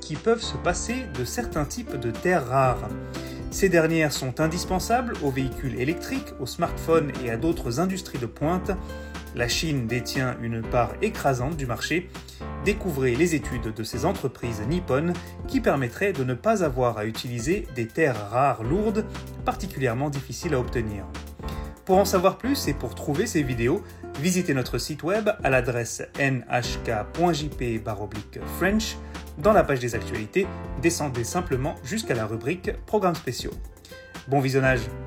qui peuvent se passer de certains types de terres rares. Ces dernières sont indispensables aux véhicules électriques, aux smartphones et à d'autres industries de pointe. La Chine détient une part écrasante du marché. Découvrez les études de ces entreprises nippones qui permettraient de ne pas avoir à utiliser des terres rares lourdes, particulièrement difficiles à obtenir. Pour en savoir plus et pour trouver ces vidéos, visitez notre site web à l'adresse nhk.jp/French. Dans la page des actualités, descendez simplement jusqu'à la rubrique Programmes spéciaux. Bon visionnage!